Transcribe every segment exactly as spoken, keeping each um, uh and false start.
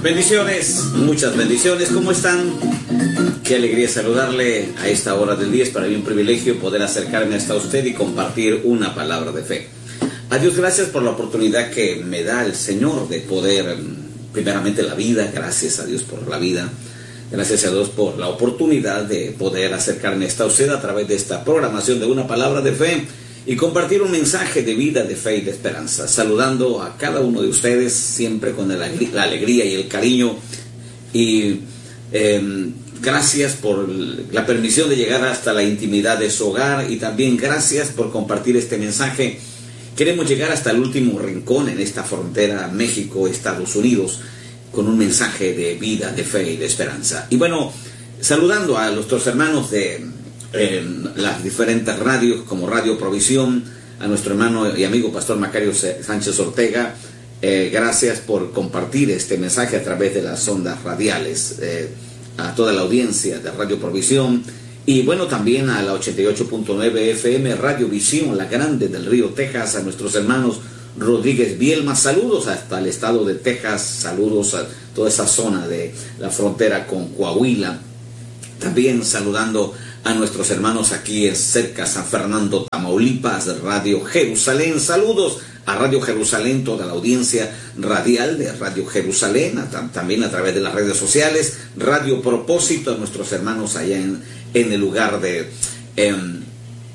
Bendiciones, muchas bendiciones. ¿Cómo están? Qué alegría saludarle a esta hora del día. Es para mí un privilegio poder acercarme hasta usted y compartir una palabra de fe. A Dios gracias por la oportunidad que me da el Señor de poder, primeramente la vida, gracias a Dios por la vida, gracias a Dios por la oportunidad de poder acercarme hasta usted a través de esta programación de una palabra de fe y compartir un mensaje de vida, de fe y de esperanza. Saludando a cada uno de ustedes siempre con la alegría y el cariño y eh, gracias por la permisión de llegar hasta la intimidad de su hogar y también gracias por compartir este mensaje. Queremos llegar hasta el último rincón en esta frontera México-Estados Unidos con un mensaje de vida, de fe y de esperanza. Y bueno, saludando a nuestros hermanos de eh, las diferentes radios como Radio Provisión, a nuestro hermano y amigo Pastor Macario Sánchez Ortega, eh, gracias por compartir este mensaje a través de las ondas radiales, eh, a toda la audiencia de Radio Provisión. Y bueno, también a la ochenta y ocho punto nueve F M Radio Visión, la grande del Río Texas, a nuestros hermanos Rodríguez Bielma, saludos hasta el estado de Texas, saludos a toda esa zona de la frontera con Coahuila. También saludando a nuestros hermanos aquí en cerca San Fernando, Tamaulipas, de Radio Jerusalén, saludos a Radio Jerusalén, toda la audiencia radial de Radio Jerusalén, a, también a través de las redes sociales, Radio Propósito, a nuestros hermanos allá en, en el lugar de... En,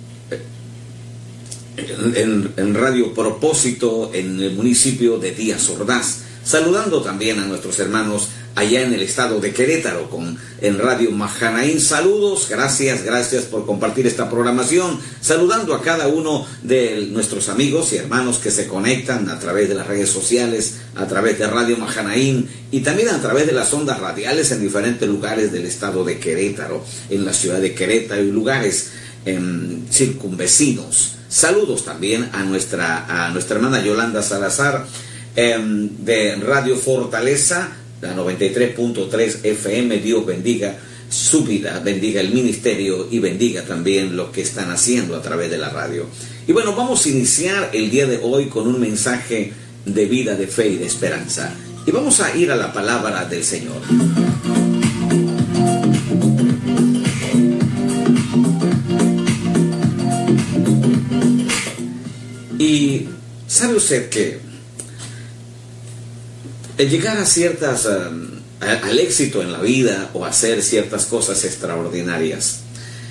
En, en Radio Propósito en el municipio de Díaz Ordaz, saludando también a nuestros hermanos allá en el estado de Querétaro con en Radio Mahanaín, saludos, gracias, gracias por compartir esta programación, saludando a cada uno de nuestros amigos y hermanos que se conectan a través de las redes sociales, a través de Radio Mahanaín y también a través de las ondas radiales en diferentes lugares del estado de Querétaro, en la ciudad de Querétaro y lugares eh, circunvecinos. Saludos también a nuestra, a nuestra hermana Yolanda Salazar eh, de Radio Fortaleza, la noventa y tres punto tres F M. Dios bendiga su vida, bendiga el ministerio y bendiga también lo que están haciendo a través de la radio. Y bueno, vamos a iniciar el día de hoy con un mensaje de vida, de fe y de esperanza. Y vamos a ir a la palabra del Señor. Y sabe usted que el llegar a ciertas, uh, al éxito en la vida o hacer ciertas cosas extraordinarias,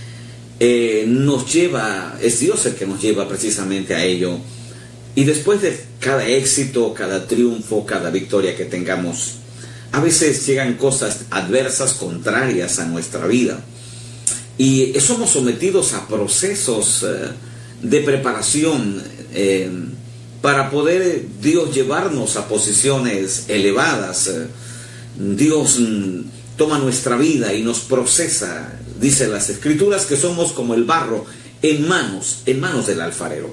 eh, nos lleva, es Dios el que nos lleva precisamente a ello. Y después de cada éxito, cada triunfo, cada victoria que tengamos, a veces llegan cosas adversas, contrarias a nuestra vida. Y somos sometidos a procesos uh, de preparación eh, para poder Dios llevarnos a posiciones elevadas. Eh, Dios mm, toma nuestra vida y nos procesa. Dice las Escrituras que somos como el barro en manos, en manos del alfarero.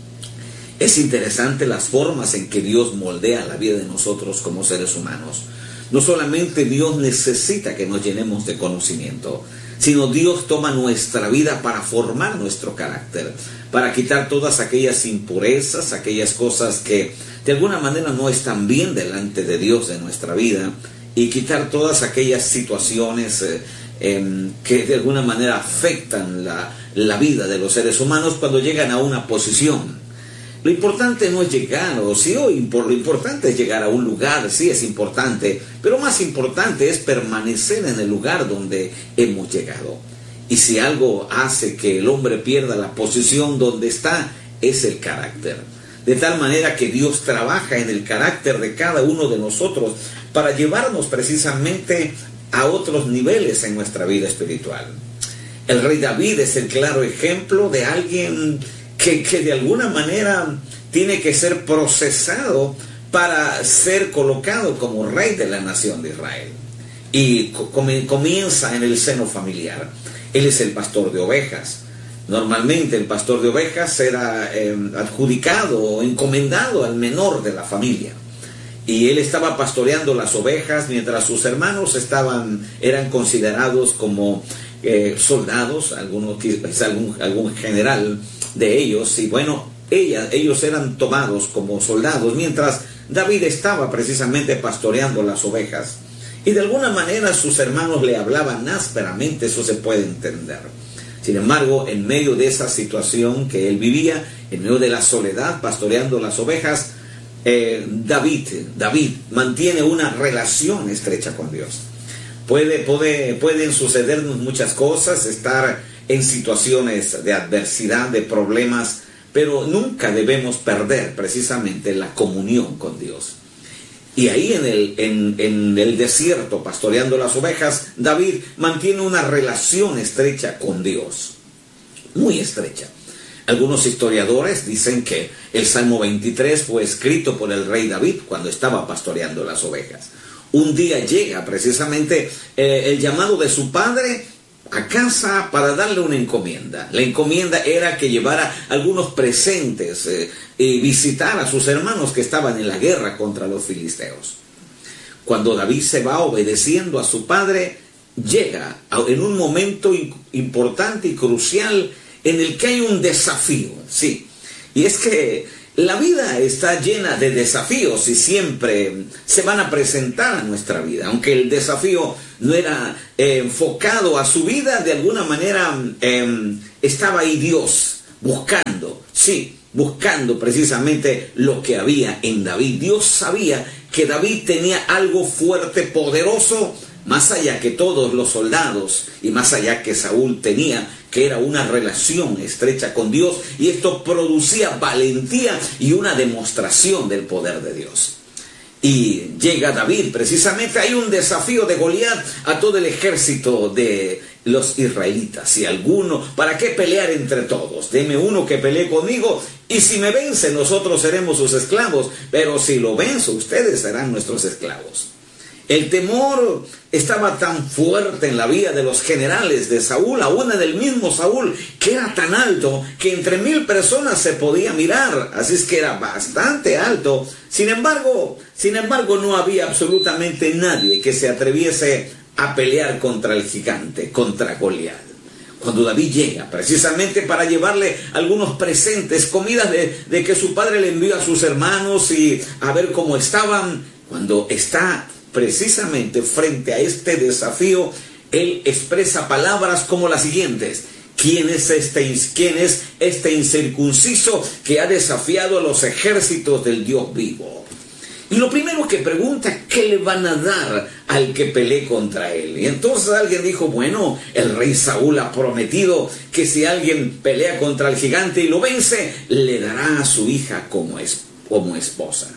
Es interesante las formas en que Dios moldea la vida de nosotros como seres humanos. No solamente Dios necesita que nos llenemos de conocimiento, sino Dios toma nuestra vida para formar nuestro carácter, para quitar todas aquellas impurezas, aquellas cosas que de alguna manera no están bien delante de Dios de nuestra vida, y quitar todas aquellas situaciones eh, eh, que de alguna manera afectan la, la vida de los seres humanos cuando llegan a una posición. Lo importante no es llegar, o sí, o lo importante es llegar a un lugar, sí es importante, pero más importante es permanecer en el lugar donde hemos llegado. Y si algo hace que el hombre pierda la posición donde está, es el carácter. De tal manera que Dios trabaja en el carácter de cada uno de nosotros para llevarnos precisamente a otros niveles en nuestra vida espiritual. El rey David es el claro ejemplo de alguien Que, que de alguna manera tiene que ser procesado para ser colocado como rey de la nación de Israel. Y comienza en el seno familiar. Él es el pastor de ovejas. Normalmente el pastor de ovejas era eh, adjudicado o encomendado al menor de la familia. Y él estaba pastoreando las ovejas mientras sus hermanos estaban, eran considerados como eh, soldados, algunos, algún, algún general de ellos, y bueno, ella, ellos eran tomados como soldados, mientras David estaba precisamente pastoreando las ovejas y de alguna manera sus hermanos le hablaban ásperamente, eso se puede entender. Sin embargo, en medio de esa situación que él vivía, en medio de la soledad, pastoreando las ovejas, eh, David, David mantiene una relación estrecha con Dios. Puede, puede, pueden sucedernos muchas cosas, estar en situaciones de adversidad, de problemas, pero nunca debemos perder precisamente la comunión con Dios. Y ahí en el, en, en el desierto, pastoreando las ovejas, David mantiene una relación estrecha con Dios, muy estrecha. Algunos historiadores dicen que el Salmo veintitrés fue escrito por el rey David cuando estaba pastoreando las ovejas. Un día llega precisamente eh, el llamado de su padre a casa para darle una encomienda. La encomienda era que llevara algunos presentes eh, y visitara a sus hermanos que estaban en la guerra contra los filisteos. Cuando David se va obedeciendo a su padre, llega a, en un momento importante y crucial en el que hay un desafío, sí, y es que la vida está llena de desafíos y siempre se van a presentar a nuestra vida. Aunque el desafío no era eh, enfocado a su vida, de alguna manera eh, estaba ahí Dios buscando, sí, buscando precisamente lo que había en David. Dios sabía que David tenía algo fuerte, poderoso, más allá que todos los soldados y más allá que Saúl tenía, que era una relación estrecha con Dios, y esto producía valentía y una demostración del poder de Dios. Y llega David, precisamente hay un desafío de Goliat a todo el ejército de los israelitas. Y alguno, ¿para qué pelear entre todos? Deme uno que pelee conmigo, y si me vence, nosotros seremos sus esclavos, pero si lo venzo, ustedes serán nuestros esclavos. El temor estaba tan fuerte en la vida de los generales de Saúl, aún en el mismo Saúl, que era tan alto que entre mil personas se podía mirar, así es que era bastante alto. Sin embargo, sin embargo, no había absolutamente nadie que se atreviese a pelear contra el gigante, contra Goliat. Cuando David llega, precisamente para llevarle algunos presentes, comidas de, de que su padre le envió a sus hermanos y a ver cómo estaban, cuando está precisamente frente a este desafío, él expresa palabras como las siguientes: ¿Quién es este, quién es este incircunciso que ha desafiado a los ejércitos del Dios vivo? Y lo primero que pregunta, ¿qué le van a dar al que pelee contra él? Y entonces alguien dijo, bueno, el rey Saúl ha prometido que si alguien pelea contra el gigante y lo vence, le dará a su hija como, es, como esposa.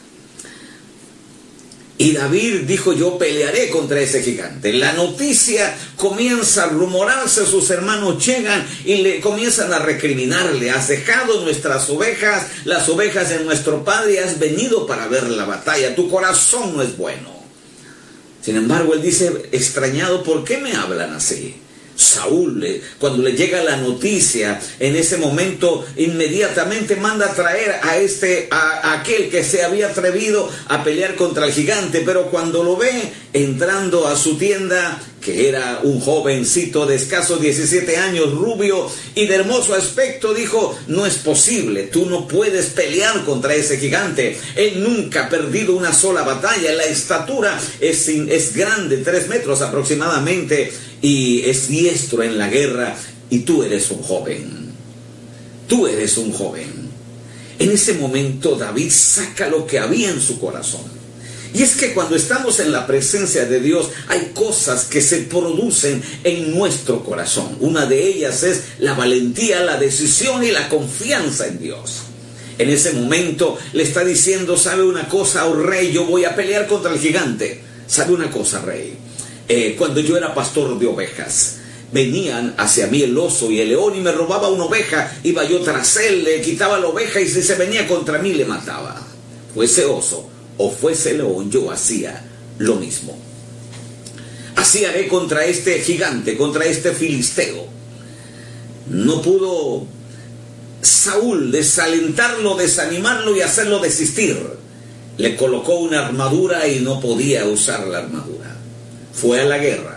Y David dijo, yo pelearé contra ese gigante. La noticia comienza a rumorarse, sus hermanos llegan y le comienzan a recriminarle. Has dejado nuestras ovejas, las ovejas de nuestro padre, y has venido para ver la batalla. Tu corazón no es bueno. Sin embargo, él dice, extrañado, ¿por qué me hablan así? Saúl, cuando le llega la noticia, en ese momento inmediatamente manda a traer a este, a, a aquel que se había atrevido a pelear contra el gigante, pero cuando lo ve entrando a su tienda, que era un jovencito de escasos diecisiete años, rubio y de hermoso aspecto, dijo, no es posible, tú no puedes pelear contra ese gigante, él nunca ha perdido una sola batalla, la estatura es, es grande, tres metros aproximadamente, y es diestro en la guerra, y tú eres un joven, tú eres un joven. En ese momento David saca lo que había en su corazón. Y es que cuando estamos en la presencia de Dios, hay cosas que se producen en nuestro corazón. Una de ellas es la valentía, la decisión y la confianza en Dios. En ese momento le está diciendo, ¿sabe una cosa, oh rey? Yo voy a pelear contra el gigante. ¿Sabe una cosa, rey? Eh, cuando yo era pastor de ovejas, venían hacia mí el oso y el león y me robaba una oveja, iba yo tras él, le quitaba la oveja y si se venía contra mí le mataba. Fuese oso o fuese león, yo hacía lo mismo. Así haré contra este gigante, contra este filisteo. No pudo Saúl desalentarlo, desanimarlo y hacerlo desistir. Le colocó una armadura y no podía usar la armadura. Fue a la guerra,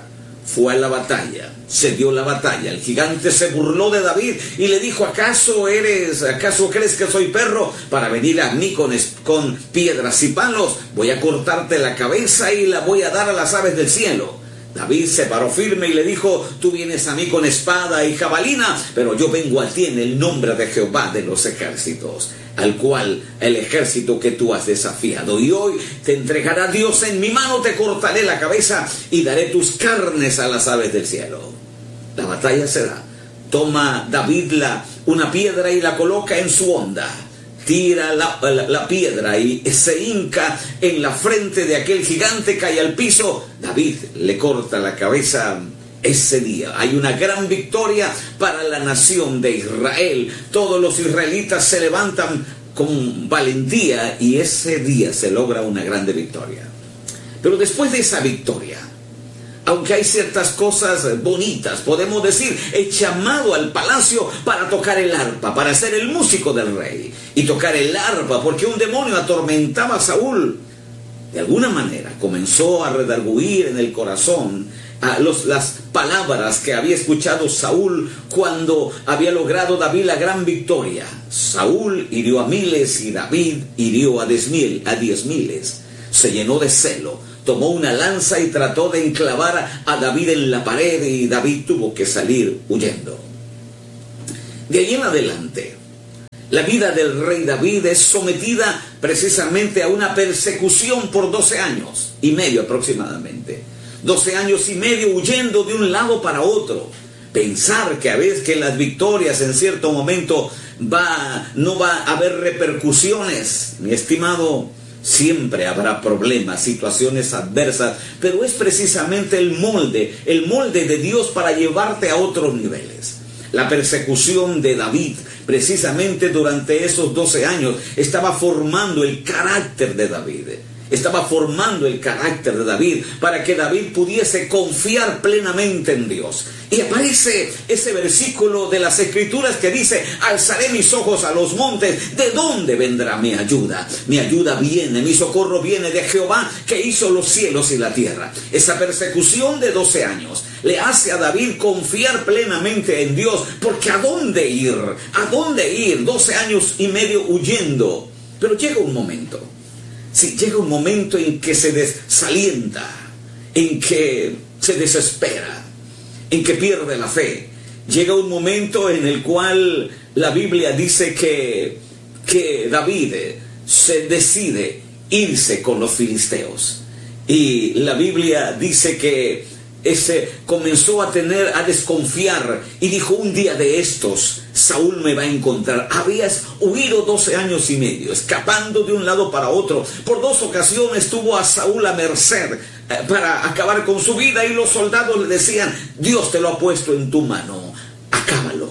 fue a la batalla, se dio la batalla. El gigante se burló de David y le dijo: ¿Acaso eres, acaso crees que soy perro para venir a mí con, con piedras y palos? Voy a cortarte la cabeza y la voy a dar a las aves del cielo. David se paró firme y le dijo: tú vienes a mí con espada y jabalina, pero yo vengo a ti en el nombre de Jehová de los ejércitos, al cual el ejército que tú has desafiado. Y hoy te entregará Dios en mi mano, te cortaré la cabeza y daré tus carnes a las aves del cielo. La batalla se da. Toma David la, una piedra y la coloca en su honda. Tira la, la, la piedra y se hinca en la frente de aquel gigante, cae al piso. David le corta la cabeza. Ese día hay una gran victoria para la nación de Israel. Todos los israelitas se levantan con valentía y ese día se logra una grande victoria. Pero después de esa victoria, aunque hay ciertas cosas bonitas, podemos decir, es llamado al palacio para tocar el arpa, para ser el músico del rey y tocar el arpa, porque un demonio atormentaba a Saúl. De alguna manera comenzó a redarguir en el corazón a los, las palabras que había escuchado Saúl cuando había logrado David la gran victoria. Saúl hirió a miles y David hirió a diez, mil, a diez miles. Se llenó de celo, tomó una lanza y trató de enclavar a David en la pared y David tuvo que salir huyendo. De ahí en adelante, la vida del rey David es sometida precisamente a una persecución por doce años y medio aproximadamente. doce años y medio huyendo de un lado para otro. Pensar que a veces que las victorias en cierto momento va, no va a haber repercusiones, mi estimado, siempre habrá problemas, situaciones adversas, pero es precisamente el molde, el molde de Dios para llevarte a otros niveles. La persecución de David, precisamente durante esos doce años, estaba formando el carácter de David. Estaba formando el carácter de David para que David pudiese confiar plenamente en Dios. Y aparece ese versículo de las Escrituras que dice: alzaré mis ojos a los montes, ¿de dónde vendrá mi ayuda? Mi ayuda viene, mi socorro viene de Jehová, que hizo los cielos y la tierra. Esa persecución de doce años le hace a David confiar plenamente en Dios, porque ¿a dónde ir? ¿A dónde ir? doce años y medio huyendo. Pero llega un momento. Sí, llega un momento en que se desalienta, en que se desespera, en que pierde la fe. Llega un momento en el cual la Biblia dice que, que David se decide irse con los filisteos. Y la Biblia dice que ese comenzó a tener, a desconfiar y dijo: un día de estos Saúl me va a encontrar. Habías huido doce años y medio, escapando de un lado para otro. Por dos ocasiones tuvo a Saúl a merced eh, para acabar con su vida, y los soldados le decían: Dios te lo ha puesto en tu mano, acábalo.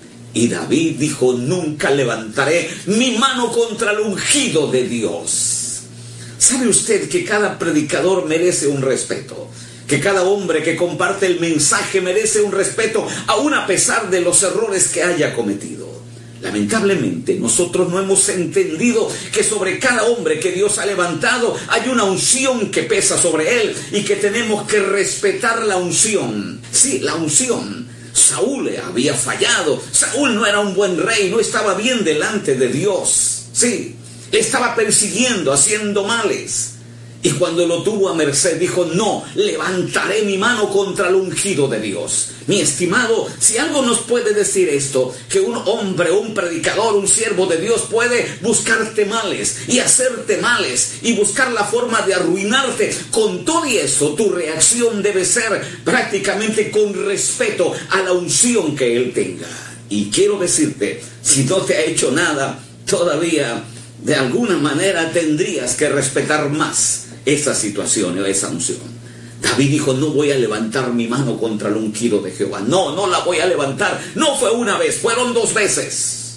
Y David dijo: nunca levantaré mi mano contra el ungido de Dios. ¿Sabe usted que cada predicador merece un respeto? Que cada hombre que comparte el mensaje merece un respeto, aún a pesar de los errores que haya cometido. Lamentablemente, nosotros no hemos entendido que sobre cada hombre que Dios ha levantado hay una unción que pesa sobre él y que tenemos que respetar la unción. Sí, la unción. Saúl había fallado. Saúl no era un buen rey, no estaba bien delante de Dios. Sí, le estaba persiguiendo, haciendo males. Y cuando lo tuvo a merced, dijo: no, levantaré mi mano contra el ungido de Dios. Mi estimado, si algo nos puede decir esto, que un hombre, un predicador, un siervo de Dios puede buscarte males y hacerte males y buscar la forma de arruinarte, con todo y eso, tu reacción debe ser prácticamente con respeto a la unción que él tenga. Y quiero decirte, si no te ha hecho nada, todavía de alguna manera tendrías que respetar más esa situación o esa unción. David dijo: no voy a levantar mi mano contra el ungido de Jehová. No, no la voy a levantar. No fue una vez, fueron dos veces.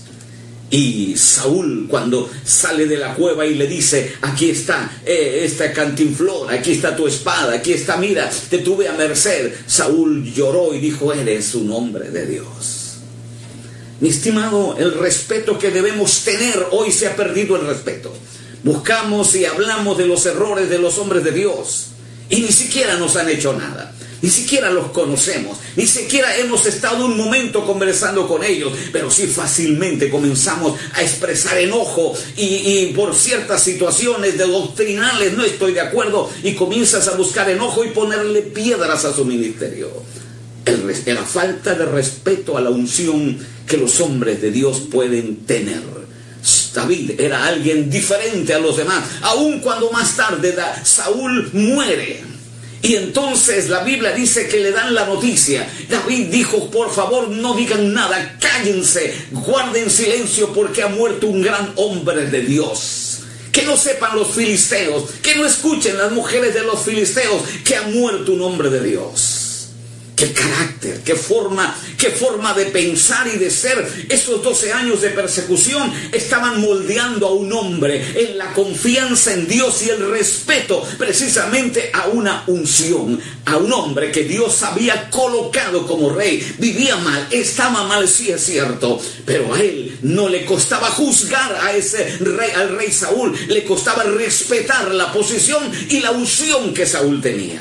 Y Saúl, cuando sale de la cueva y le dice: aquí está eh, esta cantinflora, aquí está tu espada, aquí está, mira, te tuve a merced. Saúl lloró y dijo: eres un hombre de Dios. Mi estimado, el respeto que debemos tener, hoy se ha perdido el respeto. Buscamos y hablamos de los errores de los hombres de Dios y ni siquiera nos han hecho nada. Ni siquiera los conocemos, ni siquiera hemos estado un momento conversando con ellos, pero sí fácilmente comenzamos a expresar enojo y, y por ciertas situaciones de doctrinales no estoy de acuerdo, y comienzas a buscar enojo y ponerle piedras a su ministerio. El, la falta de respeto a la unción que los hombres de Dios pueden tener. David era alguien diferente a los demás, aun cuando más tarde Saúl muere. Y entonces la Biblia dice que le dan la noticia. David dijo: por favor, no digan nada, cállense, guarden silencio, porque ha muerto un gran hombre de Dios. Que no sepan los filisteos, que no escuchen las mujeres de los filisteos que ha muerto un hombre de Dios. Qué carácter, qué forma, qué forma de pensar y de ser. Esos doce años de persecución estaban moldeando a un hombre en la confianza en Dios y el respeto precisamente a una unción, a un hombre que Dios había colocado como rey. Vivía mal, estaba mal, sí es cierto, pero a él no le costaba juzgar a ese rey, al rey Saúl, le costaba respetar la posición y la unción que Saúl tenía.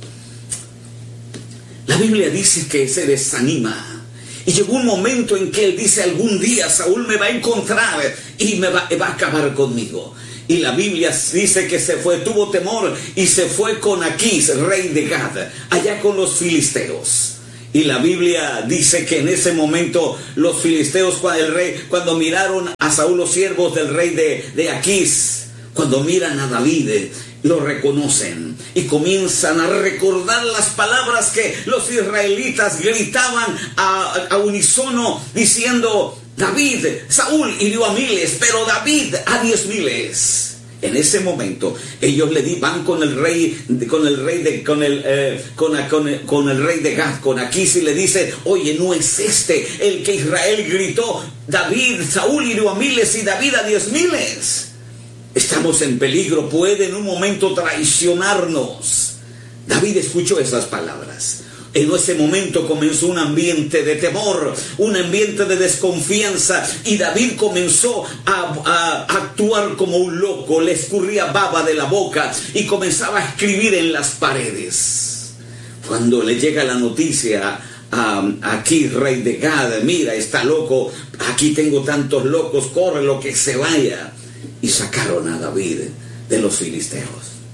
La Biblia dice que se desanima. Y llegó un momento en que él dice: algún día Saúl me va a encontrar y me va, va a acabar conmigo. Y la Biblia dice que se fue, tuvo temor y se fue con Aquís, rey de Gad, allá con los filisteos. Y la Biblia dice que en ese momento los filisteos, cuando, el rey, cuando miraron a Saúl, los siervos del rey de, de Aquís, cuando miran a David, lo reconocen y comienzan a recordar las palabras que los israelitas gritaban a, a unísono diciendo: David, Saúl hirió a miles, pero David a diez miles. En ese momento ellos le di, van con el rey, con el rey de, con el, eh, con, con, el, con el rey de Gad, con Aquís, y le dicen: oye, ¿no es este el que Israel gritó? David, Saúl hirió a miles y David a diez miles. Estamos en peligro, puede en un momento traicionarnos. David escuchó esas palabras. En ese momento comenzó un ambiente de temor, un ambiente de desconfianza, y David comenzó a, a actuar como un loco. Le escurría baba de la boca y comenzaba a escribir en las paredes. Cuando le llega la noticia a Aquís, rey de Gad: mira, está loco, aquí tengo tantos locos, corre, lo que se vaya. Y sacaron a David de los filisteos.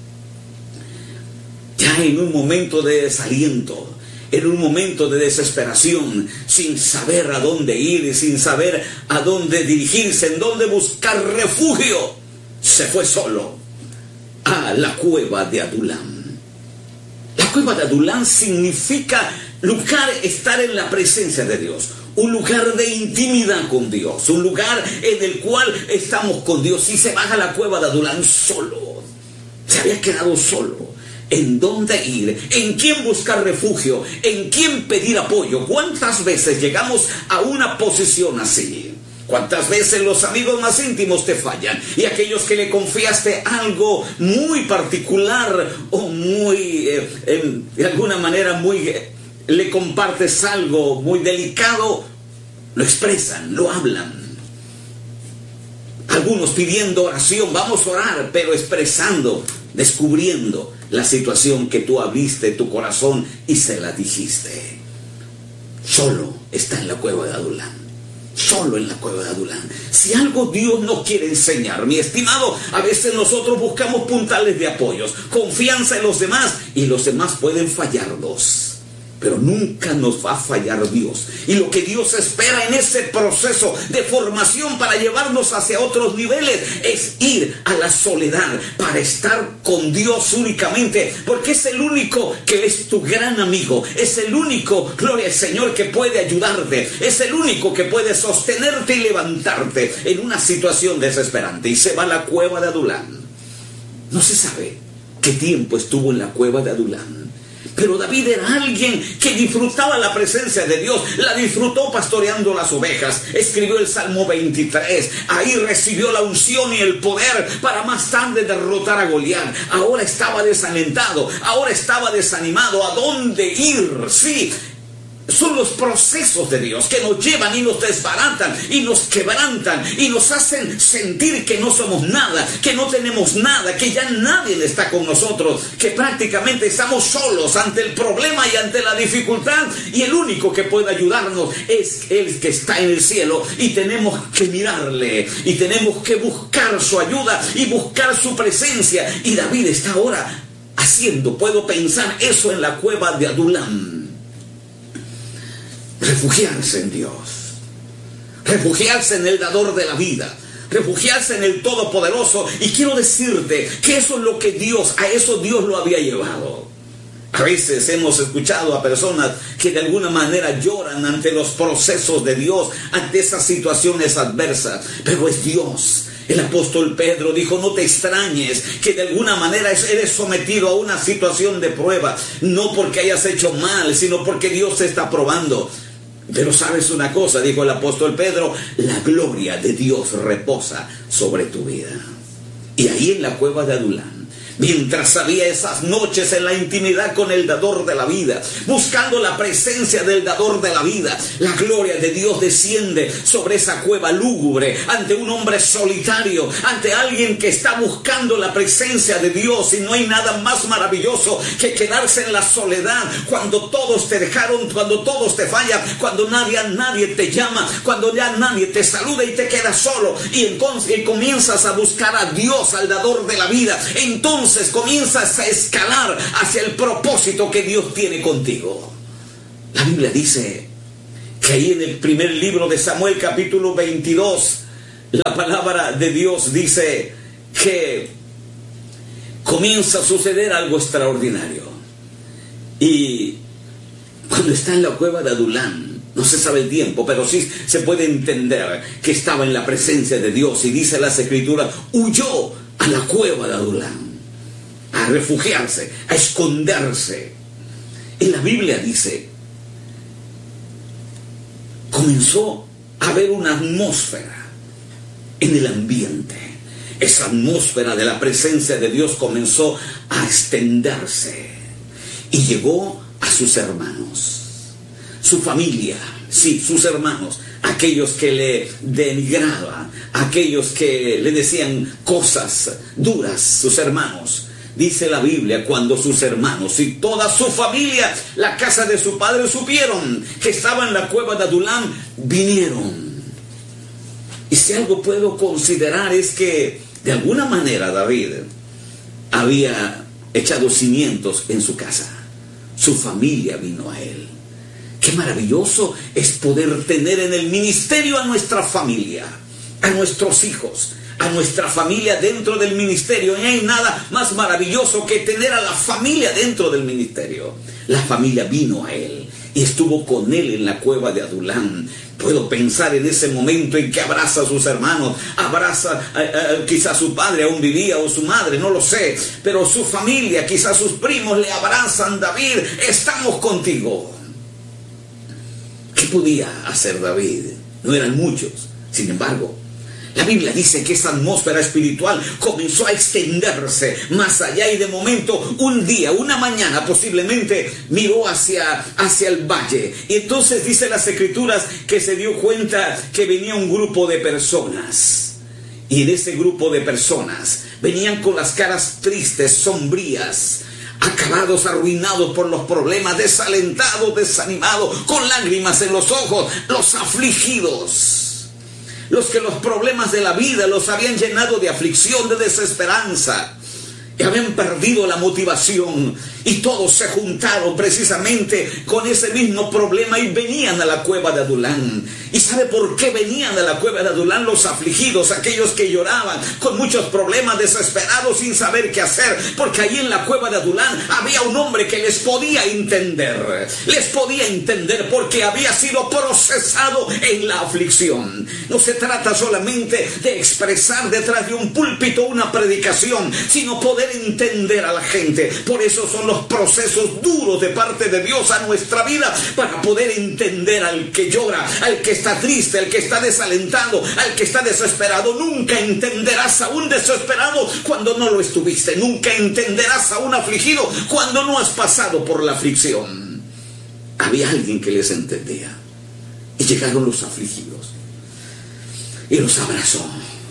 Ya en un momento de desaliento, en un momento de desesperación, sin saber a dónde ir, sin saber a dónde dirigirse, en dónde buscar refugio, se fue solo a la cueva de Adulam. La cueva de Adulam significa lugar, estar en la presencia de Dios. Un lugar de intimidad con Dios, un lugar en el cual estamos con Dios. Y se baja a la cueva de Adulam solo. Se había quedado solo. ¿En dónde ir? ¿En quién buscar refugio? ¿En quién pedir apoyo? ¿Cuántas veces llegamos a una posición así? ¿Cuántas veces los amigos más íntimos te fallan? Y aquellos que le confiaste algo muy particular o muy, eh, eh, de alguna manera muy... Eh, le compartes algo muy delicado, lo expresan, lo hablan. Algunos pidiendo oración, vamos a orar, pero expresando, descubriendo la situación que tú abriste tu corazón y se la dijiste. Solo está en la cueva de Adulam. Solo en la cueva de Adulam. Si algo Dios nos quiere enseñar, mi estimado, a veces nosotros buscamos puntales de apoyos, confianza en los demás, y los demás pueden fallarnos. Pero nunca nos va a fallar Dios. Y lo que Dios espera en ese proceso de formación para llevarnos hacia otros niveles es ir a la soledad para estar con Dios únicamente, porque es el único que es tu gran amigo, es el único, gloria al Señor, que puede ayudarte, es el único que puede sostenerte y levantarte en una situación desesperante. Y se va a la cueva de Adulam. No se sabe qué tiempo estuvo en la cueva de Adulam. Pero David era alguien que disfrutaba la presencia de Dios, la disfrutó pastoreando las ovejas, escribió el Salmo veintitrés, ahí recibió la unción y el poder para más tarde derrotar a Goliat. Ahora estaba desalentado, ahora estaba desanimado. ¿A dónde ir? Sí, son los procesos de Dios que nos llevan y nos desbaratan y nos quebrantan y nos hacen sentir que no somos nada, que no tenemos nada, que ya nadie está con nosotros, que prácticamente estamos solos ante el problema y ante la dificultad, y el único que puede ayudarnos es el que está en el cielo, y tenemos que mirarle y tenemos que buscar su ayuda y buscar su presencia. Y David está ahora haciendo, puedo pensar eso en la cueva de Adulam. Refugiarse en Dios, refugiarse en el dador de la vida, refugiarse en el Todopoderoso. Y quiero decirte que eso es lo que Dios, a eso Dios lo había llevado. A veces hemos escuchado a personas que de alguna manera lloran ante los procesos de Dios, ante esas situaciones adversas, pero es Dios. El apóstol Pedro dijo: no te extrañes que de alguna manera eres sometido a una situación de prueba, no porque hayas hecho mal, sino porque Dios te está probando. Pero sabes una cosa, dijo el apóstol Pedro, la gloria de Dios reposa sobre tu vida. Y ahí en la cueva de Adulam, mientras había esas noches en la intimidad con el dador de la vida, buscando la presencia del dador de la vida, la gloria de Dios desciende sobre esa cueva lúgubre, ante un hombre solitario, ante alguien que está buscando la presencia de Dios. Y no hay nada más maravilloso que quedarse en la soledad, cuando todos te dejaron, cuando todos te fallan, cuando nadie, nadie te llama, cuando ya nadie te saluda y te quedas solo, y entonces y comienzas a buscar a Dios, al dador de la vida. Entonces Entonces comienzas a escalar hacia el propósito que Dios tiene contigo. La Biblia dice que ahí en el primer libro de Samuel, capítulo veintidós, la palabra de Dios dice que comienza a suceder algo extraordinario. Y cuando está en la cueva de Adulam, no se sabe el tiempo, pero sí se puede entender que estaba en la presencia de Dios. Y dice las Escrituras, huyó a la cueva de Adulam, a refugiarse, a esconderse. En la Biblia dice, comenzó a haber una atmósfera en el ambiente. Esa atmósfera de la presencia de Dios comenzó a extenderse y llegó a sus hermanos, su familia, sí, sus hermanos, aquellos que le denigraban, aquellos que le decían cosas duras, sus hermanos. Dice la Biblia, cuando sus hermanos y toda su familia, la casa de su padre, supieron que estaba en la cueva de Adulam, vinieron. Y si algo puedo considerar es que de alguna manera David había echado cimientos en su casa. Su familia vino a él. Qué maravilloso es poder tener en el ministerio a nuestra familia, a nuestros hijos, a nuestra familia dentro del ministerio. Y no hay nada más maravilloso que tener a la familia dentro del ministerio. La familia vino a él y estuvo con él en la cueva de Adulam. Puedo pensar en ese momento en que abraza a sus hermanos, abraza a, a, quizás su padre aún vivía, o su madre, no lo sé, pero su familia, quizás sus primos le abrazan. David, estamos contigo. ¿Qué podía hacer David? No eran muchos. Sin embargo, la Biblia dice que esa atmósfera espiritual comenzó a extenderse más allá, y de momento, un día, una mañana posiblemente, miró hacia, hacia el valle. Y entonces dice las Escrituras que se dio cuenta que venía un grupo de personas. Y en ese grupo de personas venían con las caras tristes, sombrías, acabados, arruinados por los problemas, desalentados, desanimados, con lágrimas en los ojos, los afligidos. Los que los problemas de la vida los habían llenado de aflicción, de desesperanza, y habían perdido la motivación, y todos se juntaron precisamente con ese mismo problema y venían a la cueva de Adulam. ¿Y sabe por qué venían a la cueva de Adulam los afligidos, aquellos que lloraban con muchos problemas, desesperados, sin saber qué hacer? Porque allí en la cueva de Adulam había un hombre que les podía entender, les podía entender porque había sido procesado en la aflicción. No se trata solamente de expresar detrás de un púlpito una predicación, sino poder entender a la gente. Por eso son los procesos duros de parte de Dios a nuestra vida, para poder entender al que llora, al que está triste, al que está desalentado, al que está desesperado. Nunca entenderás a un desesperado cuando no lo estuviste. Nunca entenderás a un afligido cuando no has pasado por la aflicción. había alguien que les entendía. Y llegaron los afligidos y los abrazó,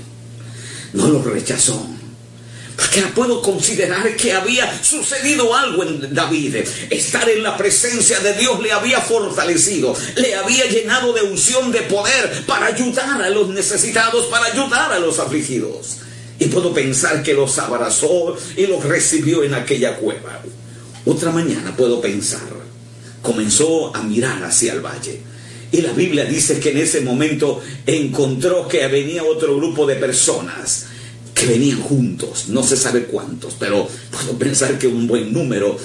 no los rechazó, porque puedo considerar que había sucedido algo en David. Estar en la presencia de Dios le había fortalecido, le había llenado de unción, de poder para ayudar a los necesitados, para ayudar a los afligidos. Y puedo pensar que los abrazó y los recibió en aquella cueva. Otra mañana puedo pensar, comenzó a mirar hacia el valle. Y la Biblia dice que en ese momento encontró que venía otro grupo de personas que venían juntos, no se sabe cuántos, pero puedo pensar que un buen número,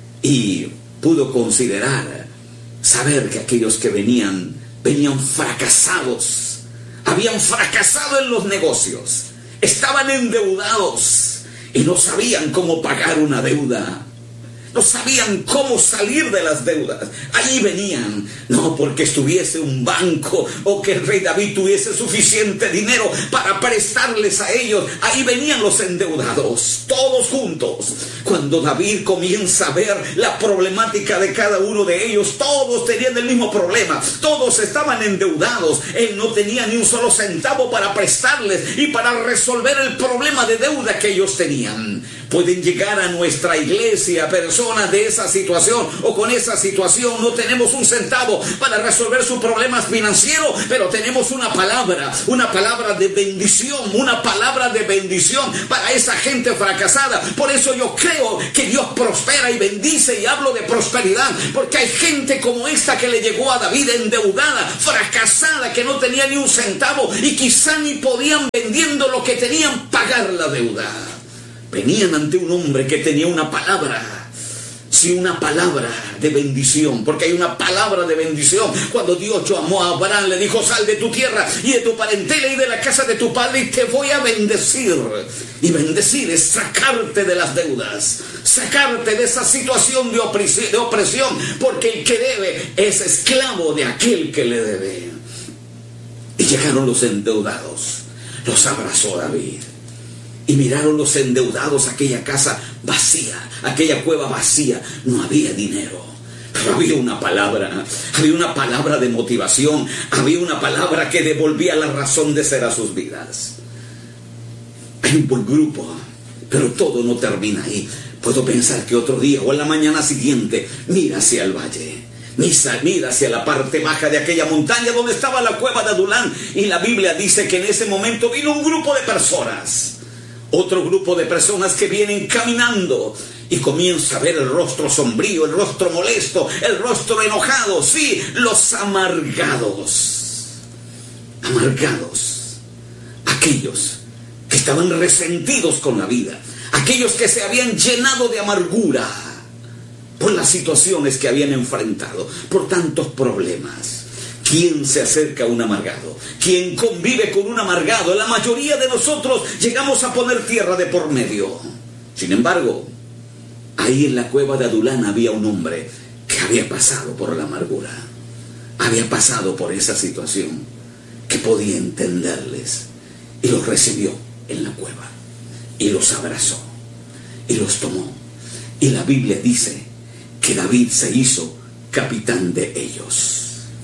y pudo considerar, saber que aquellos que venían, venían fracasados, habían fracasado en los negocios, estaban endeudados y no sabían cómo pagar una deuda. No sabían cómo salir de las deudas. Allí venían, no porque estuviese un banco o que el rey David tuviese suficiente dinero para prestarles a ellos. Ahí venían los endeudados, todos juntos. Cuando David comienza a ver la problemática de cada uno de ellos, todos tenían el mismo problema. Todos estaban endeudados. Él no tenía ni un solo centavo para prestarles y para resolver el problema de deuda que ellos tenían. Pueden llegar a nuestra iglesia personas de esa situación, o con esa situación no tenemos un centavo para resolver sus problemas financieros, pero tenemos una palabra, una palabra de bendición, una palabra de bendición para esa gente fracasada. Por eso yo creo que Dios prospera y bendice, y hablo de prosperidad, porque hay gente como esta que le llegó a David endeudada, fracasada, que no tenía ni un centavo y quizá ni podían, vendiendo lo que tenían, pagar la deuda. Venían ante un hombre que tenía una palabra, sí, una palabra de bendición, porque hay una palabra de bendición. Cuando Dios llamó a Abraham, le dijo: sal de tu tierra y de tu parentela y de la casa de tu padre, y te voy a bendecir. Y bendecir es sacarte de las deudas, sacarte de esa situación de opresión, de opresión, porque el que debe es esclavo de aquel que le debe. Y llegaron los endeudados, los abrazó David. Y miraron los endeudados aquella casa vacía, aquella cueva vacía. No había dinero, pero había una palabra, había una palabra de motivación, había una palabra que devolvía la razón de ser a sus vidas. Hay un buen grupo, pero todo no termina ahí. Puedo pensar que otro día o en la mañana siguiente mira hacia el valle, mira hacia la parte baja de aquella montaña donde estaba la cueva de Adulán, y la Biblia dice que en ese momento vino un grupo de personas. Otro grupo de personas que vienen caminando, y comienza a ver el rostro sombrío, el rostro molesto, el rostro enojado, sí, los amargados. Amargados. Aquellos que estaban resentidos con la vida, aquellos que se habían llenado de amargura por las situaciones que habían enfrentado, por tantos problemas. ¿Quién se acerca a un amargado? ¿Quién convive con un amargado? La mayoría de nosotros llegamos a poner tierra de por medio. Sin embargo, ahí en la cueva de Adulán había un hombre que había pasado por la amargura, había pasado por esa situación, que podía entenderles, y los recibió en la cueva, y los abrazó, y los tomó. Y la Biblia dice que David se hizo capitán de ellos.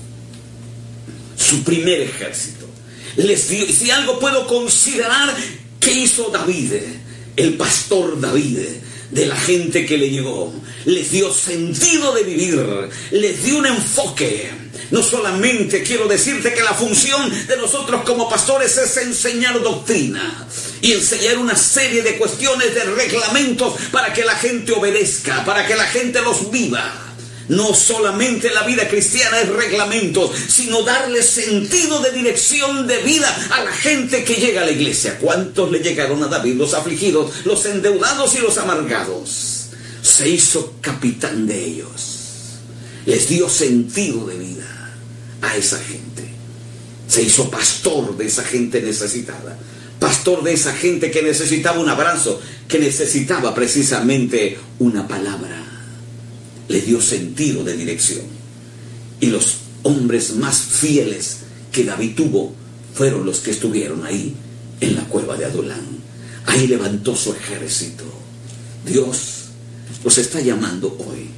Su primer ejército. Les dio, si algo puedo considerar que hizo David, el pastor David, de la gente que le llegó, les dio sentido de vivir, les dio un enfoque. No solamente quiero decirte que la función de nosotros como pastores es enseñar doctrina y enseñar una serie de cuestiones, de reglamentos para que la gente obedezca, para que la gente los viva. No solamente la vida cristiana es reglamentos, sino darle sentido de dirección de vida a la gente que llega a la iglesia. ¿Cuántos le llegaron a David? Los afligidos, los endeudados y los amargados. Se hizo capitán de ellos. Les dio sentido de vida a esa gente. Se hizo pastor de esa gente necesitada. Pastor de esa gente que necesitaba un abrazo, que necesitaba precisamente una palabra. Le dio sentido de dirección. Y los hombres más fieles que David tuvo fueron los que estuvieron ahí en la cueva de Adulán. Ahí levantó su ejército. Dios los está llamando hoy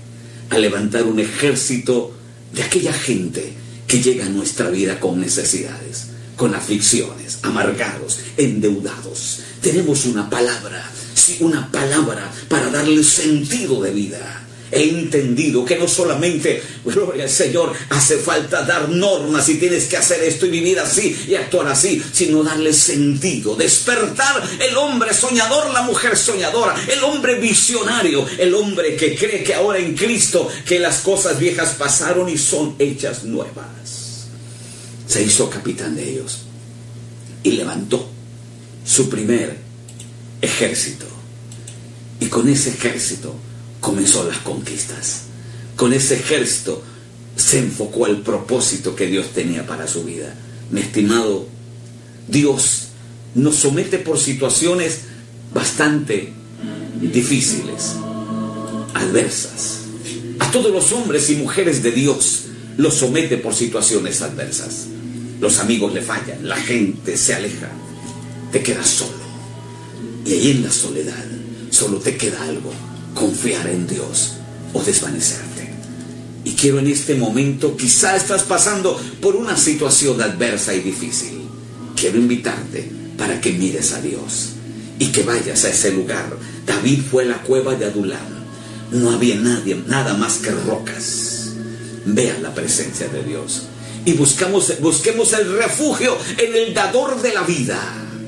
a levantar un ejército de aquella gente que llega a nuestra vida con necesidades, con aflicciones, amargados, endeudados. Tenemos una palabra, sí, una palabra para darle sentido de vida. He entendido que no solamente, gloria al Señor, hace falta dar normas y tienes que hacer esto y vivir así y actuar así, sino darle sentido, despertar el hombre soñador, la mujer soñadora, el hombre visionario, el hombre que cree que ahora en Cristo, que las cosas viejas pasaron y son hechas nuevas. Se hizo capitán de ellos y levantó su primer ejército, y con ese ejército comenzó las conquistas. Con ese ejército se enfocó al propósito que Dios tenía para su vida. Mi estimado, Dios nos somete por situaciones bastante difíciles, adversas. A todos los hombres y mujeres de Dios los somete por situaciones adversas. Los amigos le fallan, la gente se aleja, te quedas solo. Y ahí en la soledad solo te queda algo: confiar en Dios o desvanecerte. Y quiero en este momento, quizá estás pasando por una situación adversa y difícil. Quiero invitarte para que mires a Dios y que vayas a ese lugar. David fue a la cueva de Adulam. No había nadie, nada más que rocas. Vea la presencia de Dios y buscamos, busquemos el refugio en el dador de la vida.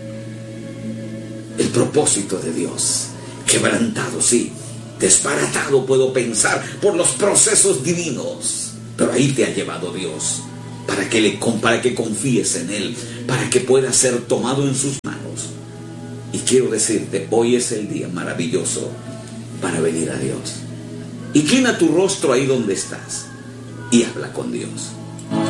El propósito de Dios, quebrantado, sí, desbaratado, puedo pensar, por los procesos divinos, pero ahí te ha llevado Dios para que, le, para que confíes en Él, para que pueda ser tomado en sus manos. Y quiero decirte, hoy es el día maravilloso para venir a Dios. Inclina tu rostro ahí donde estás y habla con Dios.